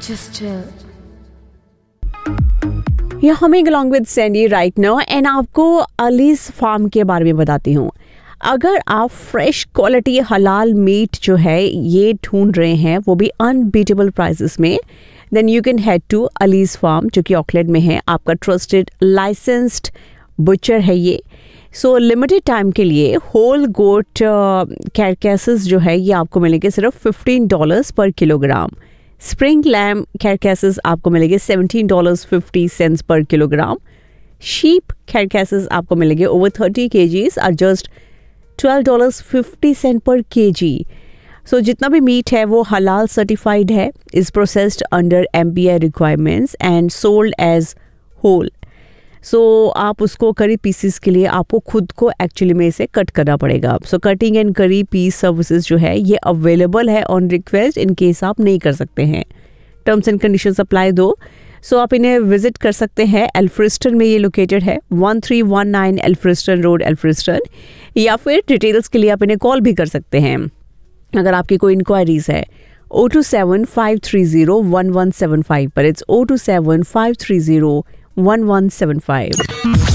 Just chill. You're humming along with Sandy right now and आपको allies farm के बारे में बताती हूँ. अगर आप फ्रेश क्वालिटी हलाल मीट जो है ये ढूंढ रहे हैं वो भी अनबीटेबल प्राइसेस में, then you can head to allies farm जो कि ऑकलैंड में है. आपका ट्रस्टेड लाइसेंस्ड बुचर है ये. सो लिमिटेड टाइम के लिए होल गोट कैरकैसेस जो है ये आपको मिलेंगे सिर्फ $15 पर किलोग्राम. स्प्रिंग लैम कैरकैसेस आपको मिलेंगे $17.50 पर किलोग्राम. शीप कैरकैसेस आपको मिलेंगे ओवर 30 kgs आर जस्ट $12.50 पर kg. सो जितना भी मीट है वो हलाल सर्टिफाइड है, is processed under MPI requirements and sold as whole. सो आप उसको करी पीसीस के लिए आपको खुद को एक्चुअली में इसे कट करना पड़ेगा. सो कटिंग एंड करी पीस सर्विसेज जो है ये अवेलेबल है ऑन रिक्वेस्ट इन केस आप नहीं कर सकते हैं. टर्म्स एंड कंडीशंस अप्लाई दो. सो आप इन्हें विजिट कर सकते हैं. एल्फ्रिस्टन में ये लोकेटेड है, 1319 एल्फ्रिस्टन रोड एल्फ्रिस्टन. या फिर डिटेल्स के लिए आप इन्हें कॉल भी कर सकते हैं अगर आपकी कोई इंक्वायरीज है. 027-530-1175 पर. इट्स 027-530-1175.